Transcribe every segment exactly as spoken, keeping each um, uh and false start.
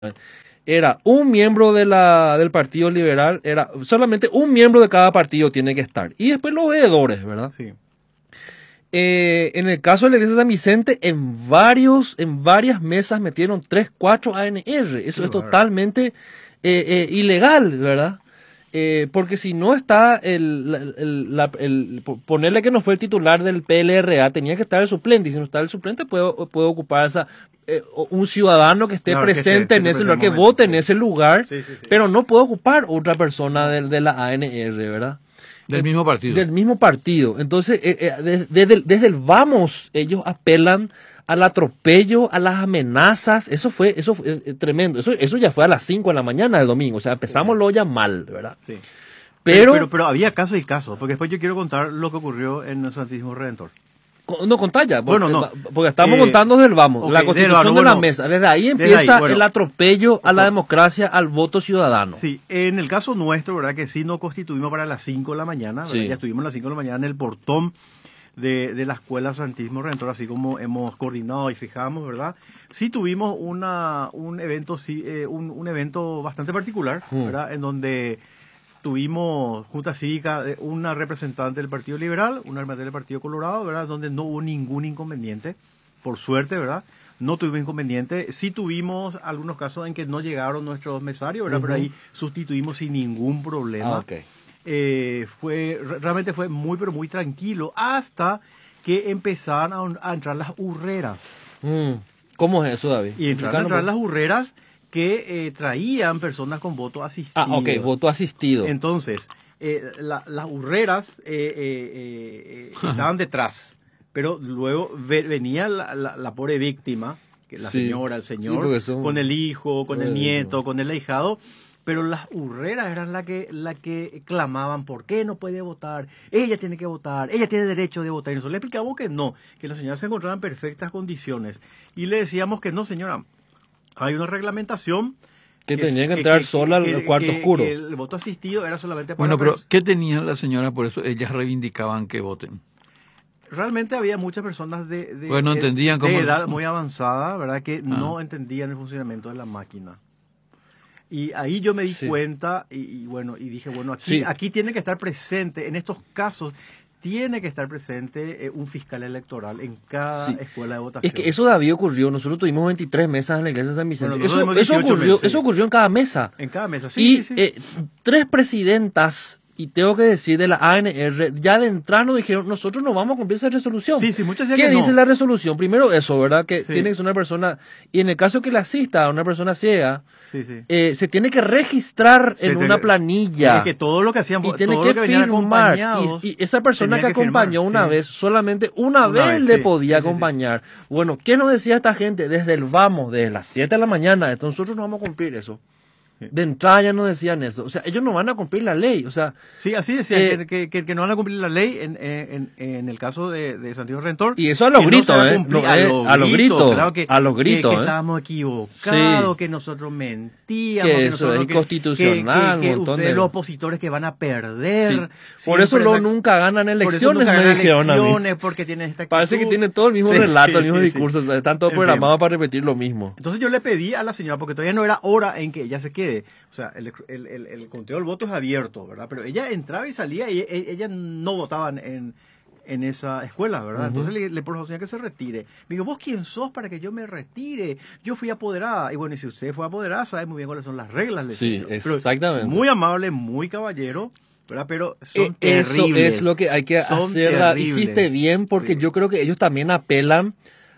Era un miembro de la, del Partido Liberal, era solamente un miembro de cada partido tiene que estar. Y después los veedores, ¿verdad? Sí. Eh, en el caso de la iglesia de San Vicente, en varios, en varias mesas metieron tres, cuatro A N R. Eso Qué es bárbaro. totalmente eh, eh, ilegal, ¿verdad? Eh, porque si no está el, el, el, la- el- po- ponerle que no fue el titular del P L R A, tenía que estar el suplente, y si no está el suplente puede, puede ocupar esa, eh, o- un ciudadano que esté Claro, que presente esté- en que ese esté lugar, que presente, vote en sí. ese lugar, Sí, sí, sí. pero no puede ocupar otra persona de, de la A N R, ¿verdad? Del mismo partido. Del mismo partido. Entonces, eh, eh, de- desde, el, desde el vamos, ellos apelan al atropello, a las amenazas. Eso fue, eso fue eh, tremendo. Eso, eso ya fue a las cinco de la mañana del domingo. O sea, empezamos lo ya mal, ¿verdad? Sí. Pero, pero, pero había casos y casos, porque después yo quiero contar lo que ocurrió en el Santísimo Redentor. co- no contá ya, porque, Bueno, no. porque estamos Eh, contando desde el vamos, ok, la del constitución vamos, de la bueno, mesa. Desde ahí desde empieza ahí, bueno. el atropello a la Ojo. democracia, al voto ciudadano. Sí, en el caso nuestro, ¿verdad? Que sí nos constituimos para las cinco de la mañana, ¿verdad? Sí. Ya estuvimos a las cinco de la mañana en el portón de, de la Escuela Santísimo Redentor, así como hemos coordinado y fijamos, ¿verdad? Sí tuvimos una, un evento, sí, eh, un, un evento bastante particular, Mm. ¿verdad? En donde tuvimos Junta Cívica, eh, una representante del Partido Liberal, una representante del Partido Colorado, ¿verdad? Donde no hubo ningún inconveniente, por suerte, ¿verdad? No tuvimos inconveniente. Sí tuvimos algunos casos en que no llegaron nuestros mesarios, ¿verdad? Pero Ujú. ahí sustituimos sin ningún problema. Ah, ok. Eh, fue re- realmente fue muy pero muy tranquilo hasta que empezaron a, a entrar las urreras Mm. ¿Cómo es eso, David? y entraron a entrar las urreras que eh, traían personas con voto asistido. Ah, ok, voto asistido. Entonces, eh, la- las urreras eh, eh, eh, eh, estaban detrás, pero luego ve- venía la, la- la pobre víctima, que la Sí. señora, el Sí, señor, porque son- con el hijo, con el Bueno. nieto, con el ahijado, pero las urreras eran las que, la que clamaban, ¿por qué no puede votar? Ella tiene que votar, ella tiene derecho de votar. Y nosotros le explicamos que no, que la señora se encontraba en perfectas condiciones. Y le decíamos que no, señora, hay una reglamentación Que tenía que entrar sola al cuarto que- oscuro. que el voto asistido era solamente para Bueno, pero pers- ¿qué tenía la señora? Por eso ellas reivindicaban que voten. realmente había muchas personas de, de, Pues no de- entendían de cómo- edad muy avanzada, ¿verdad? Que Ah. no entendían el funcionamiento de la máquina. Y ahí yo me di Sí. cuenta y, y bueno, y dije, bueno, aquí, Sí. aquí tiene que estar presente, en estos casos, tiene que estar presente eh, un fiscal electoral en cada Sí. escuela de votación. Es que eso, David, ocurrió. Nosotros tuvimos veintitrés mesas en la iglesia de San Vicente. Bueno, eso, nosotros tenemos eso dieciocho ocurrió, mesas, sí. eso ocurrió en cada mesa. En cada mesa, sí, y sí, sí. eh, tres presidentas, y tengo que decir, de la A N R, ya de entrada nos dijeron, nosotros no vamos a cumplir esa resolución. Sí, sí, muchas ¿Qué decían que dice no. la resolución? Primero eso, ¿verdad? Que Sí. tiene que ser una persona, y en el caso que le asista a una persona ciega, Sí, sí. eh, se tiene que registrar Se en tiene- una planilla. Es que todo lo que hacían, Y tiene todo que lo que venían firmar. acompañados, Y, y esa persona que tenía que acompañó firmar, una sí. vez, solamente una, Una vez vez, le sí, podía sí, sí, sí. acompañar. Bueno, ¿qué nos decía esta gente? Desde el vamos, desde las siete de la mañana, entonces nosotros no vamos a cumplir eso. Sí. De entrada ya nos decían eso. O sea, ellos no van a cumplir la ley. O sea, Sí, así decía, Eh, que, que, que- que no van a cumplir la ley en, en, en el caso de, de Santiago Redentor. y eso a los que no gritos, se va a ¿eh? cumplir, No, eh, a los gritos, claro que, a los que- gritos, que, ¿eh? estábamos equivocados, Sí. que nosotros mentíamos, Que que, eso nosotros es que- inconstitucional, que, que, un montón ustedes de- los opositores que van a perder. sí. Por siempre eso luego la- nunca ganan por eso elecciones, nunca me ganan dijeron a mí. elecciones, porque tienen esta Parece que actitud. tiene todo el mismo Sí, relato, sí, el mismo sí, sí. discurso. Están todos En fin. programados para repetir lo mismo. Entonces yo le pedí a la señora, porque todavía no era hora en que ella se quede, o sea, el, el, el, el conteo del voto es abierto, ¿verdad? Pero ella entraba y salía y e- ella no votaba en, en esa escuela, ¿verdad? Ujú. Entonces le, le propuso que se retire. Me dijo, ¿vos quién sos para que yo me retire? Yo fui apoderada. Y bueno, y si usted fue apoderada, sabe muy bien cuáles son las reglas. le Sí, decía yo. Pero exactamente. muy amable, muy caballero, ¿verdad? Pero son Eh, Eso terribles. es lo que hay que Son hacer. terribles. Hiciste bien porque Sí. yo creo que ellos también apelan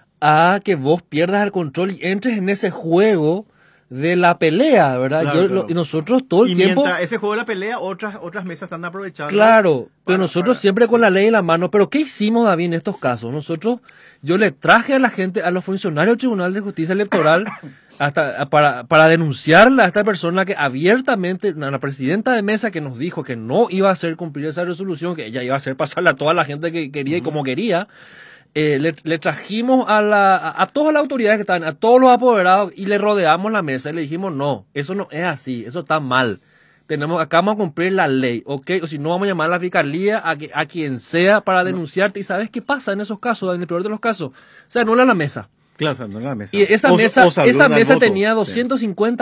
a que vos pierdas el control y entres en ese juego de la pelea, ¿verdad? Claro, Yo- claro. lo- y nosotros todo el Y tiempo... mientras ese juego de la pelea, otras, otras mesas están aprovechando. Claro, pero para- nosotros para- siempre con la ley en la mano. Pero ¿qué hicimos, David, en estos casos? Nosotros, yo le traje a la gente, a los funcionarios del Tribunal de Justicia Electoral, hasta para, para denunciarla a esta persona que abiertamente, a la presidenta de mesa que nos dijo que no iba a hacer cumplir esa resolución, que ella iba a hacer pasarla a toda la gente que quería y como quería. Eh, le, le trajimos a, la, a, a todas las autoridades que estaban, a todos los apoderados y le rodeamos la mesa y le dijimos, no, eso no es así, eso está mal. Tenemos, acá vamos a cumplir la ley, ¿ok? O si no, vamos a llamar a la fiscalía, a, que- a quien sea para denunciarte. ¿Y sabes qué pasa en esos casos, en el peor de los casos? Se anula la mesa. Claro, o sea, no en la mesa. Y esa O- mesa, o salió esa una mesa moto. tenía Sí. doscientos cincuenta